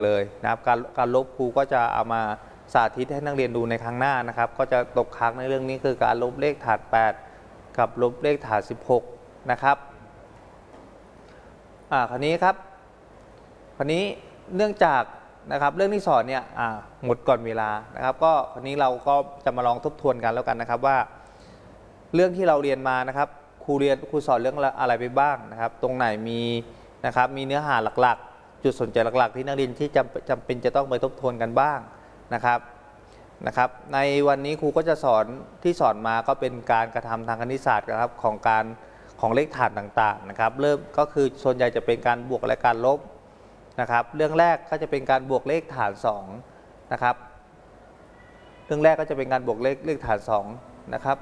เลยนะครับการลบครูก็จะเอามาสาธิตให้นักเรียนดูในครั้งหน้านะครับก็จะตกค้างในเรื่องนี้คือการลบเลขฐาน8กับลบเลขฐาน16นะครับคราวนี้ครับคราวนี้เนื่องจากนะครับเรื่องที่สอนเนี่ยหมดก่อนเวลานะครับก็คราวนี้เราก็จะมาลองทบทวนกันแล้วกันนะครับว่าเรื่องที่เราเรียนมานะครับครูสอนเรื่องอะไรไปบ้างนะครับตรงไหนมีนะครับมีเนื้อหาหลักๆจุดสนใจหลักๆที่นักเรียนที่จำเป็นจะต้องไปทบทวนกันบ้างนะครับในวันนี้ครูก็จะสอนที่สอนมาก็เป็นการกระทำทางคณิตศาสตร์นะครับของเลขฐานต่างๆนะครับเริ่มก็คือส่วนใหญ่จะเป็นการบวกและการลบนะครับเรื่องแรกก็จะเป็นการบวกเลขฐาน2นะครับเรื่องแรกก็จะเป็นการบวกเลขฐาน2นะครับ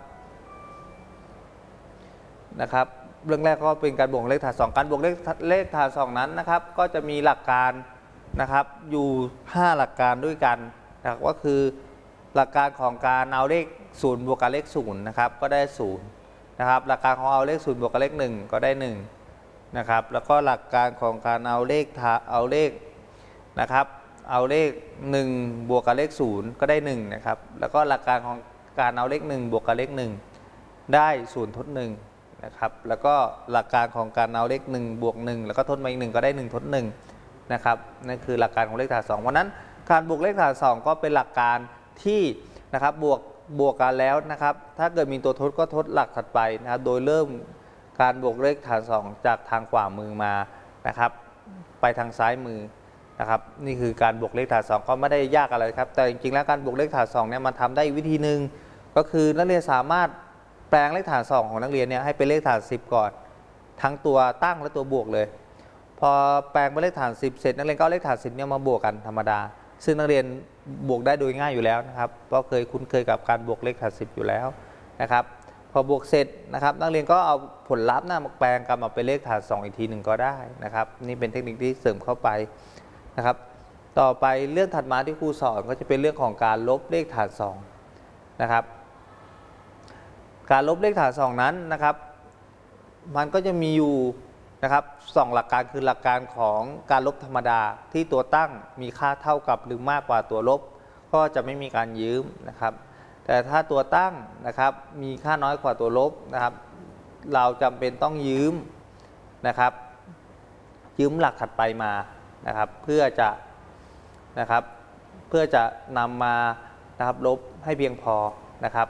เรื่องแรกก็เป็นการบวกเลขฐาน2การบวกเลขฐาน2นั้นนะครับก็จะมีหลักการนะครับอยู่5หลักการด้วยกันนะครับก็คือหลักการของการเอาเลข0บวกกับเลข0นะครับก็ได้0นะครับหลักการของเอาเลข0บวกกับเลข1ก็ได้1นะครับแล้วก็หลักการของการเอาเลขนะครับเอาเลข1บวกกับเลข0ก็ได้1นะครับแล้วก็หลักการของการเอาเลข1บวกกับเลข1ได้0ทด1นะครับแล้วก็หลักการของการเอาเลข1บวก1แล้วก็ทดมาอีก1ก็ได้1ทด1นะครับนั่นคือหลักการของเลขฐาน2เพราะนั้นการบวกเลขฐาน2ก็เป็นหลักการที่นะครับบวกกันแล้วนะครับถ้าเกิดมีตัวทดก็ทดหลักถัดไปนะครับโดยเริ่มการบวกเลขฐาน2จากทางขวามือมานะครับไปทางซ้ายมือนะครับนี่คือการบวกเลขฐาน2ก็ไม่ได้ยากอะไรครับแต่จริงๆแล้วการบวกเลขฐาน2เนี่ยมันทำได้อีกวิธีหนึ่งก็คือนักเรียนสามารถแปลงเลขฐาน2ของนักเรียนเนี่ยให้เป็นเลขฐาน10ก่อนทั้งตัวตั้งและตัวบวกเลยพอแปลงเป็นเลขฐาน10เสร็จนักเรียนก็เอาเลขฐาน10เนี่ยมาบวกกันธรรมดาซึ่งนักเรียนบวกได้โดยง่ายอยู่แล้วนะครับเพราะคุ้นเคยกับการบวกเลขฐาน10อยู่แล้วนะครับพอบวกเสร็จนะครับนักเรียนก็เอาผลลัพธ์มาแปลงกลับมาเป็นเลขฐาน2อีกทีหนึ่งก็ได้นะครับนี่เป็นเทคนิคที่เสริมเข้าไปนะครับต่อไปเรื่องถัดมาที่ครูสอนก็จะเป็นเรื่องของการลบเลขฐาน2นะครับการลบเลขฐาน2นั้นนะครับมันก็จะมีอยู่นะครับ2หลักการคือหลักการของการลบธรรมดาที่ตัวตั้งมีค่าเท่ากับหรือมากกว่าตัวลบก็จะไม่มีการยืมนะครับแต่ถ้าตัวตั้งนะครับมีค่าน้อยกว่าตัวลบนะครับเราจำเป็นต้องยืมนะครับยืมหลักถัดไปมานะครับเพื่อจะนำมานะครับลบให้เพียงพอนะครับ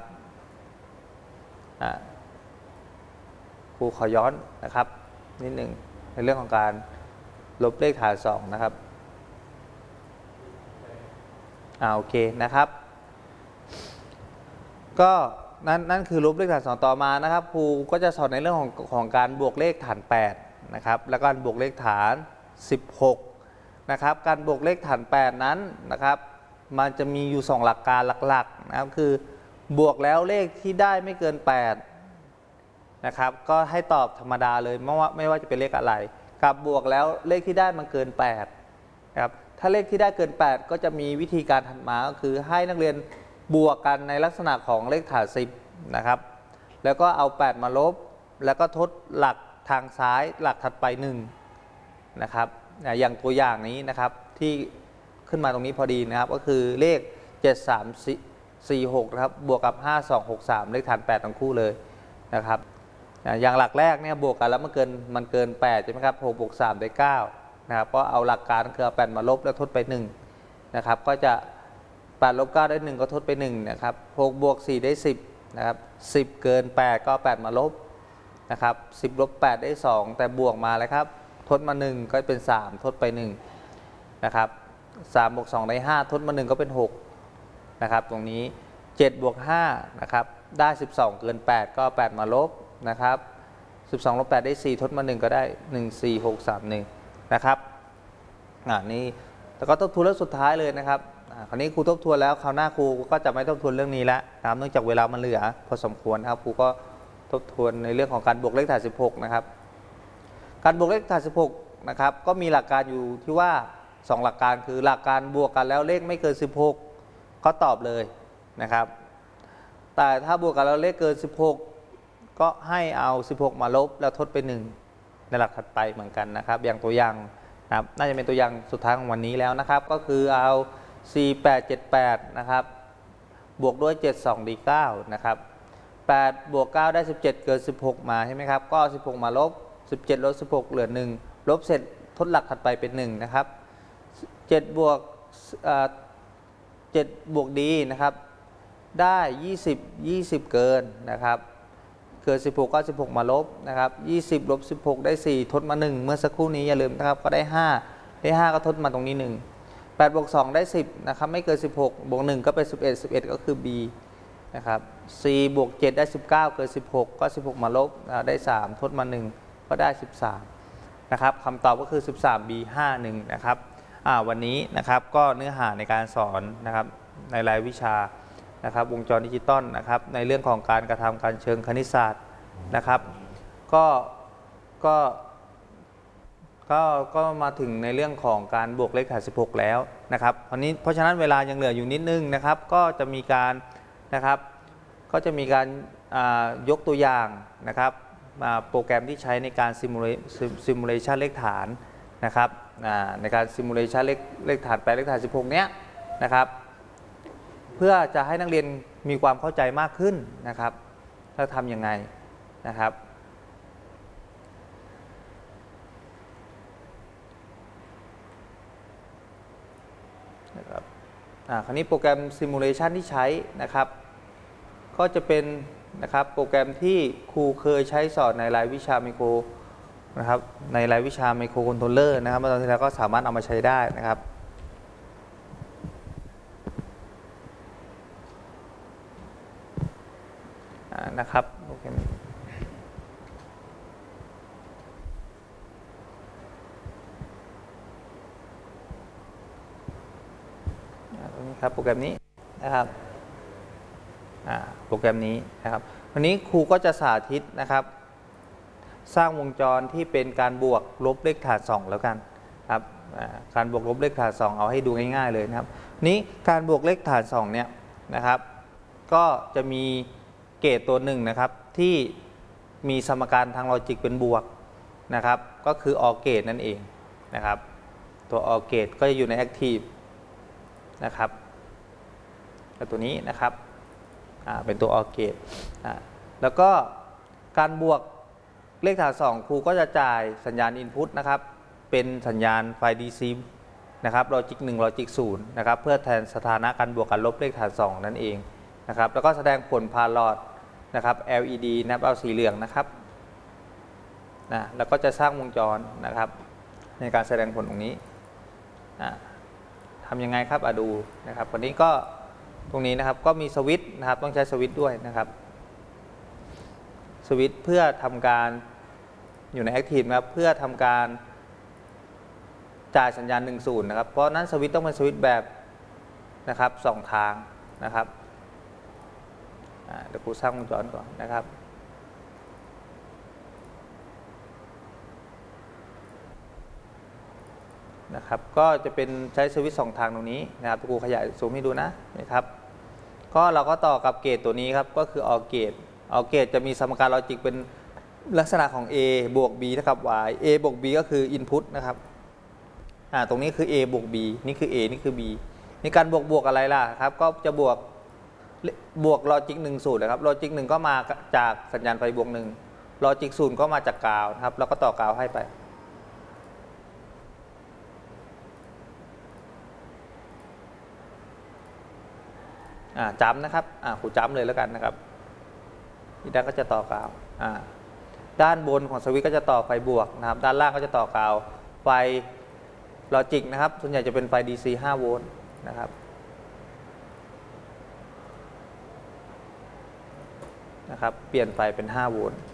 ครูขอย้อนนะครับนิดหนึ่งในเรื่องของการลบเลขฐาน2นะครับโอเคนะครับก็นั่นคือลบเลขฐาน2ต่อมานะครับครูก็จะสอนในเรื่องของการบวกเลขฐาน8นะครับแล้วการบวกเลขฐาน16นะครับการบวกเลขฐาน8นั้นนะครับมันจะมีอยู่2หลักการหลักๆนะครับคือบวกแล้วเลขที่ได้ไม่เกิน8นะครับก็ให้ตอบธรรมดาเลยไม่ว่าจะเป็นเลขอะไรกับบวกแล้วเลขที่ได้มันเกิน8นะครับถ้าเลขที่ได้เกิน8ก็จะมีวิธีการถัดมาก็คือให้นักเรียนบวกกันในลักษณะของเลขฐาน10นะครับแล้วก็เอา8มาลบแล้วก็ทดหลักทางซ้ายหลักถัดไป1นะครับอย่างตัวอย่างนี้นะครับที่ขึ้นมาตรงนี้พอดีนะครับก็คือเลข7346นะครับบวกกับ5263เลขฐาน8ทั้งคู่เลยนะครับอย่างหลักแรกเนี่ยบวกกันแล้วมันเกิน8ใช่ไหมครับ6บวก3ได้9นะครับก็เอาหลักการคือเอา8มาลบแล้วทดไป1นะครับก็จะ8ลบ9ได้1ก็ทดไป1นะครับ6บวก4ได้10นะครับ10เกิน8ก็8มาลบนะครับ10ลบ8ได้2แต่บวกมาเลยครับทดมา1ก็เป็น3ทดไป1นะครับ3บวก2ได้5ทดมา1ก็เป็น6นะครับตรงนี้7บวก5นะครับได้12เกิน8ก็8มาลบนะครับ12ลบ8ได้4ทดมา1ก็ได้1 4 6 3 1นะครับนี่แล้วก็ทบทวนเรื่องสุดท้ายเลยนะครับคราวนี้ครูทบทวนแล้วคราวหน้าครูก็จะไม่ทบทวนเรื่องนี้แล้วนะครับเนื่องจากเวลามันเหลือพอสมควรนะครับครูก็ทบทวนในเรื่องของการบวกเลขฐาน16นะครับการบวกเลขฐาน16นะครับก็มีหลักการอยู่ที่ว่า2หลักการคือหลักการบวกกันแล้วเลขไม่เกิน16ก็ตอบเลยนะครับแต่ถ้าบวกกันแล้วเลขเกิน16ก็ให้เอา16มาลบแล้วทดไป1ในหลักถัดไปเหมือนกันนะครับอย่างตัวอย่างนะครับน่าจะเป็นตัวอย่างสุดท้ายของวันนี้แล้วนะครับก็คือเอา 4878นะครับบวกด้วย72ดี9นะครับ8บวก9ได้17เกิน16มาใช่ไหมครับก็16มาลบ17ลบ16เหลือ1ลบเสร็จทดหลักถัดไปเป็น1นะครับ7บวก7บวกดีนะครับได้20เกินนะครับเกิน16ก็16มาลบนะครับ20ลบ16ได้4ทดมา1เมื่อสักครู่นี้อย่าลืมนะครับก็ได้5ก็ทดมาตรงนี้1 8บวก2ได้10นะครับไม่เกิน16บวก1ก็เป็น11ก็คือ b นะครับ c บวก7ได้19เกิน16ก็16มาลบได้3ทดมา1ก็ได้13นะครับคำตอบก็คือ 13b 51นะครับวันนี้นะครับก็เนื้อหาในการสอนนะครับในรายวิชานะครับวงจรดิจิตอลนะครับในเรื่องของการกระทำการเชิงคณิตศาสตร์นะครับก็มาถึงในเรื่องของการบวกเลขฐาน16แล้วนะครับเพราะฉะนั้นเวลายังเหลืออยู่นิดนึงนะครับก็จะมีการนะครับยกตัวอย่างนะครับโปรแกรมที่ใช้ในการซิมูเลชันเลขฐานนะครับในการซิมูเลชันเลขฐาน8เลขฐาน16เนี้ยนะครับเพื่อจะให้นักเรียนมีความเข้าใจมากขึ้นนะครับถ้าทำยังไงนะครับคราวนี้โปรแกรมซิมูเลชันที่ใช้นะครับก็จะเป็นนะครับโปรแกรมที่ครูเคยใช้สอนในรายวิชาไมโครนะครับในรายวิชาไมโครคอนโทรลเลอร์นะครับตอนที่แล้วก็สามารถเอามาใช้ได้นะครับนะครับโอเคตรงนี้ครับโปรแกรมนี้นะครับโปรแกรมนี้นะครับวันนี้ครูก็จะสาธิตนะครับสร้างวงจรที่เป็นการบวกลบเลขฐาน2แล้วกันครับการบวกลบเลขฐาน2เอาให้ดูง่ายๆเลยนะครับนี้การบวกเลขฐาน2เนี่ยนะครับก็จะมีเกตตัวหนึ่งนะครับที่มีสมการทางลอจิกเป็นบวกนะครับก็คือออเกตนั่นเองนะครับตัวออเกตก็จะอยู่ในแอคทีฟนะครับตัวนี้นะครับเป็นตัวออเกตแล้วก็การบวกเลขฐาน2ครูก็จะจ่ายสัญญาณ Input นะครับเป็นสัญญาณไฟ DC นะครับลอจิก1ลอจิก0นะครับเพื่อแทนสถานะการบวกการลบเลขฐาน2นั่นเองนะครับแล้วก็แสดงผลผ่านหลอดนะครับ LED นะครับเอาสีเหลืองนะครับแล้วก็จะสร้างวงจรนะครับในการแสดงผลตรงนี้ทำยังไงครับดูนะครับวันนี้ก็ตรงนี้นะครับก็มีสวิตช์นะครับต้องใช้สวิตช์ด้วยนะครับสวิตช์เพื่อทำการอยู่ในแอคทีฟนะครับเพื่อทำการจ่ายสัญญาณ10นะครับเพราะนั้นสวิตช์ต้องเป็นสวิตช์แบบนะครับ2ทางนะครับเดี๋ยวครูสร้างวงจรก่อนนะครับก็จะเป็นใช้สวิตช์2ทางตรงนี้นะครับครูขยายซูมให้ดูนะครับก็เราก็ต่อกับเกตตัวนี้ครับก็คือออเกตจะมีสมการลอจิกเป็นลักษณะของ a บวก b เท่ากับ y a บวก b ก็คือ input นะครับตรงนี้คือ a บวก b นี่คือ a นี่คือ b ในการบวกอะไรล่ะครับก็จะบวกลอจิก1 0นะครับลอจิก1ก็มาจากสัญญาณไฟบวก1ลอจิก0ก็มาจากกาวนะครับแล้วก็ต่อกาวให้ไปจำนะครับครูจำเลยแล้วกันนะครับอีกด้านก็จะต่อกาวด้านบนของสวิตช์ก็จะต่อไฟบวกนะครับด้านล่างก็จะต่อกาวไฟลอจิกนะครับส่วนใหญ่จะเป็นไฟ DC 5 โวลต์นะครับเปลี่ยนไฟเป็น5 โวลต์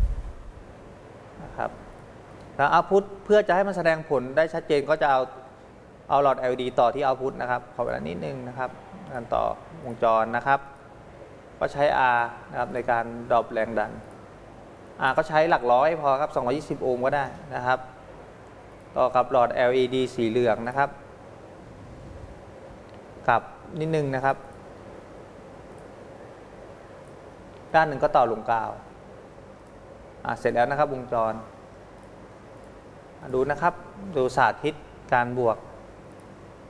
นะครับแล้วเอาพุทเพื่อจะให้มันแสดงผลได้ชัดเจนก็จะเอาหลอด LED ต่อที่เอาพุทนะครับขอเวลานิดนึงนะครับการต่อวงจรนะครับก็ใช้ R นะครับในการดรอปแรงดันก็ใช้หลักร้อยพอครับ220 โอห์มก็ได้นะครับต่อกับหลอด LED สีเหลืองนะครับกับนิดนึงนะครับด้านหนึ่งก็ต่อลงกาวเสร็จแล้วนะครับวงจรดูนะครับดูสาธิตการบวก